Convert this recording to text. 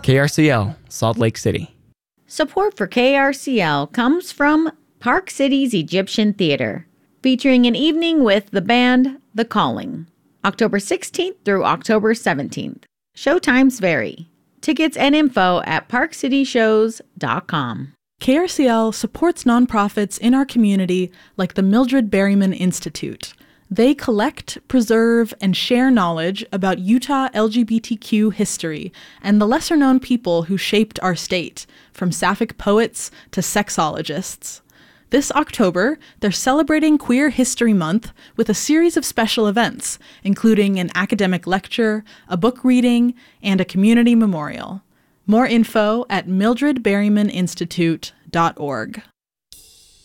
KRCL, Salt Lake City. Support for KRCL comes from Park City's Egyptian Theater, featuring an evening with the band The Calling, October 16th through October 17th. Showtimes vary. Tickets and info at parkcityshows.com. KRCL supports nonprofits in our community like the Mildred Berryman Institute. They collect, preserve, and share knowledge about Utah LGBTQ history and the lesser-known people who shaped our state, from sapphic poets to sexologists. This October, they're celebrating Queer History Month with a series of special events, including an academic lecture, a book reading, and a community memorial. More info at mildredberrymaninstitute.org.